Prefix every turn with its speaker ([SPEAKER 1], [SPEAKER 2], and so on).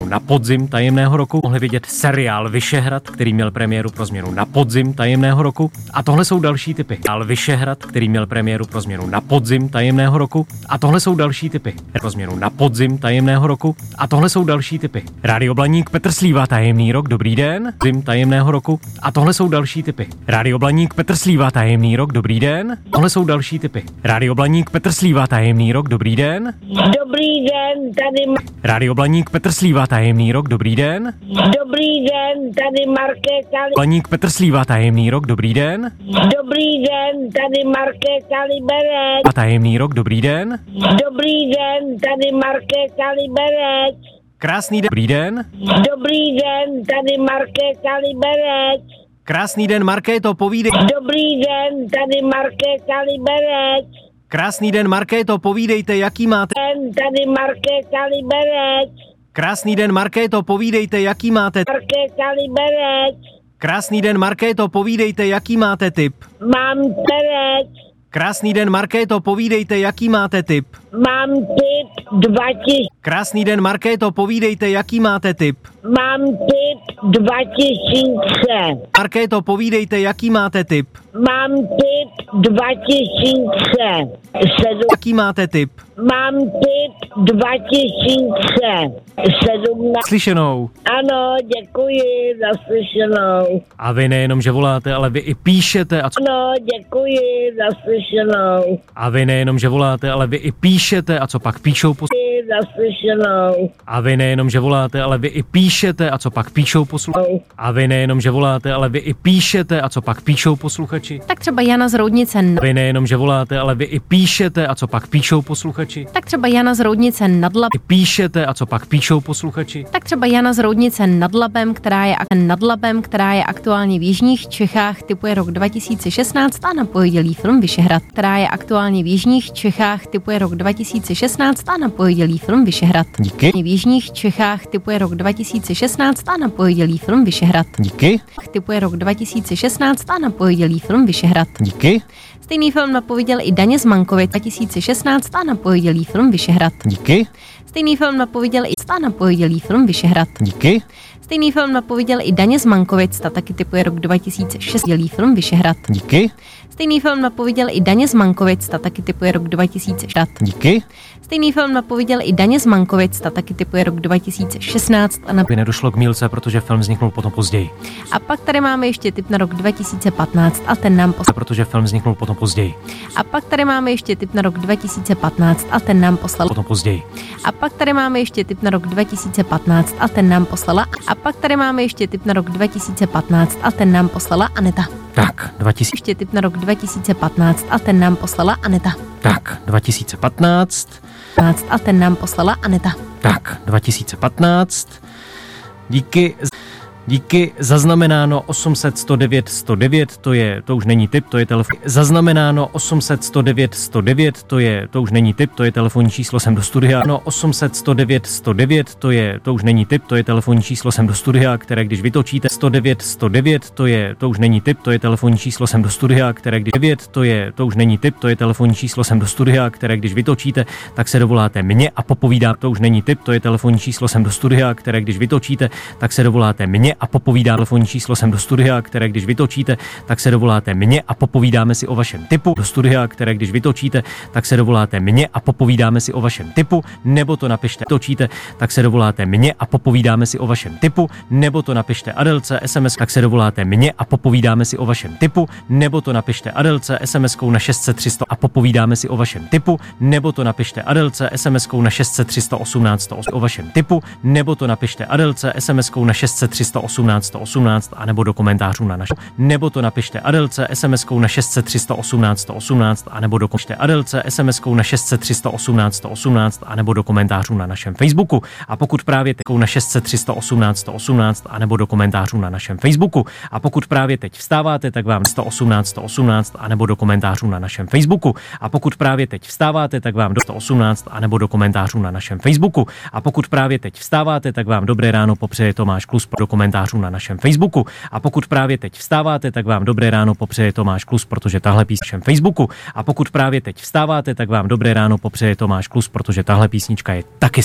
[SPEAKER 1] na podzim tajemného roku. Mohli vidět seriál Vyšehrad, který měl premiéru pro změnu na podzim tajemného roku. A tohle jsou další typy. Seriál Vyšehrad, který měl premiéru pro změnu na podzim tajemného roku. A tohle jsou další typy. Pro změnu na podzim tajemného roku. A tohle jsou další typy. Rádio Blaník, Petr Slíva, tajemný rok, dobrý den. Zim tajemného roku. A tohle jsou další typy. Rádio Blaník, Petr Slíva, tajemný rok, dobrý den. Tohle jsou další typy. Rádio Blaník, Petr Slíva, tajemný rok, dobrý den.
[SPEAKER 2] Dobrý den, tady
[SPEAKER 1] Rádio Blaník, Petr Slíva, tajemný rok, dobrý den.
[SPEAKER 2] Dobrý den, tady Markéta.
[SPEAKER 1] Blaník, Petr Slíva, tajemný rok, dobrý den.
[SPEAKER 2] Dobrý den, tady Markéta Liberec.
[SPEAKER 1] A tajemný rok, dobrý den.
[SPEAKER 2] Dobrý den, tady Markéta Liberec.
[SPEAKER 1] Krásný den, dobrý den.
[SPEAKER 2] Dobrý den, tady Markéta Liberec.
[SPEAKER 1] Krásný den, Markéto, povídej.
[SPEAKER 2] Dobrý den, tady Markéta Liberec.
[SPEAKER 1] Krásný den, Markéto, povídejte, jaký máte.
[SPEAKER 2] Tady Markéta Liberec.
[SPEAKER 1] Krásný den, Markéto, povídejte, jaký máte.
[SPEAKER 2] Markéta Liberec.
[SPEAKER 1] Krásný den, Markéto, povídejte, jaký máte tip.
[SPEAKER 2] Mám terec.
[SPEAKER 1] Krásný den, Markéto, povídejte, jaký máte tip.
[SPEAKER 2] Mám tip 2000.
[SPEAKER 1] Krásný den, Markéto, povídejte, jaký máte tip.
[SPEAKER 2] Mám tip 2000.
[SPEAKER 1] Markéto, povídejte, jaký máte tip.
[SPEAKER 2] Mám tip 2000.
[SPEAKER 1] Jaký máte tip?
[SPEAKER 2] Mám tip 2017.
[SPEAKER 1] Slyšenou.
[SPEAKER 2] Ano, děkuji, naslyšenou.
[SPEAKER 1] A vy nejenom, že voláte, ale vy i píšete.
[SPEAKER 2] Ano, děkuji, naslyšenou.
[SPEAKER 1] A vy nejenom, že voláte, ale vy i píšete. A co pak píšou
[SPEAKER 2] Naslyšenou.
[SPEAKER 1] A vy nejenom, že voláte, ale vy i píšete. A co pak píšou posluchači? A vy nejenom, že voláte, ale vy i píšete. A co pak píšou posluchači?
[SPEAKER 3] Tak třeba Jana z Roudnice.
[SPEAKER 1] Vy nejenom, že voláte, ale vy i píšete. A co pak píšou posluchači?
[SPEAKER 3] Tak třeba Jana z Roudnice nad Labem.
[SPEAKER 1] I píšete. A co pak píšou posluchači?
[SPEAKER 3] Tak třeba Jana z Roudnice nad Labem, která je aktuálně v jižních Čechách, typuje rok 2016 a napojedělý film Vyšehrad. Která je aktuálně v jižních Čechách, typuje rok 2016 a napojedělý film Vyšehrad.
[SPEAKER 1] Díky.
[SPEAKER 3] V jižních Čechách typuje rok 2016 a napojedělý film Vyšehrad.
[SPEAKER 1] Díky.
[SPEAKER 3] Typuje rok 2016 a napojedělý film Vyšehrad.
[SPEAKER 1] Díky.
[SPEAKER 3] Stejný film napověděl i Daně z Mankovic 2016 a napojedělý film Vyšehrad.
[SPEAKER 1] Díky.
[SPEAKER 3] Stejný film napověděl i napojedělý film Vyšehrad.
[SPEAKER 1] Díky.
[SPEAKER 3] Stejný film napověděl i Daně z Mankovic, ta taky typuje rok 2006, dělý film Vyšehrad.
[SPEAKER 1] Díky.
[SPEAKER 3] Stejný film napověděl i Daně z Mankovic, ta taky typuje rok 2006.
[SPEAKER 1] Díky.
[SPEAKER 3] Stejný film napověděl i Daně z Mankovic, ta taky typuje rok 2016.
[SPEAKER 1] By nedošlo k mýlce, protože film vzniknul potom později.
[SPEAKER 3] A pak tady máme ještě tip na rok 2015 a ten nám poslal.
[SPEAKER 1] Protože film vzniknul potom později.
[SPEAKER 3] A pak tady máme ještě tip na rok 2015 a ten nám poslal.
[SPEAKER 1] Potom později.
[SPEAKER 3] A pak tady máme ještě tip na rok 2015 a ten nám poslala. A pak tady máme ještě tip na rok 2015 a ten nám poslala Aneta.
[SPEAKER 1] Tak, 2000.
[SPEAKER 3] Ještě tip na rok 2015 a ten nám poslala Aneta.
[SPEAKER 1] Tak, 2015.
[SPEAKER 3] A ten nám poslala Aneta.
[SPEAKER 1] Tak, 2015. Díky. Díky, zaznamenáno 800 109 109, to už není tip, to je telefon. Zaznamenáno 800 109 109, to už není tip, to je telefonní číslo sem do studia. No 800 109 109, to už není tip, to je telefonní číslo sem do studia, které když vytočíte 109 109, to už není tip, to je telefonní číslo sem do studia, které když 9, to už není tip, to je telefonní číslo sem do studia, které když vytočíte, tak se dovoláte mě a popovídám, to už není tip, to je telefonní číslo sem do studia, které když vytočíte, tak se dovoláte mě a popovídá telefonní číslo sem do studia, které když vytočíte, tak se dovoláte mě a popovídáme si o vašem tipu. Do studia, které když vytočíte, tak se dovoláte mě a popovídáme si o vašem tipu, nebo to napište. Točíte, tak se dovoláte mě a popovídáme si o vašem tipu, nebo to napište Adelce SMS, tak se dovoláte mě a popovídáme si o vašem tipu, nebo to napište Adelce SMS-kou na 600 300 a popovídáme si o vašem tipu, nebo to napište Adelce SMS-kou na 600 318 o vašem tipu, nebo to napište Adelce SMS-kou na 600 318 118 a nebo do komentářů na naš. Nebo to napište Adelce SMS-kou na 600 318 118 a nebo do Adelce SMS-kou na 600 318 118 a nebo do komentářů na našem Facebooku. A pokud právě teď na 600 318 118 a nebo do komentářů na našem Facebooku. A pokud právě teď vstáváte, tak vám 118 118 a nebo do komentářů na našem Facebooku. A pokud právě teď vstáváte, tak vám do 118 a nebo do komentářů na našem Facebooku. A pokud právě teď vstáváte, tak vám dobré ráno popřeje Tomáš Klus do komentářů na našem Facebooku. A pokud právě teď vstáváte, tak vám dobré ráno popřeje Tomáš Klus, protože tahle písnička je Facebooku. A pokud právě teď vstáváte, tak vám dobré ráno popřeje Tomáš Klus, protože tahle písnička je taky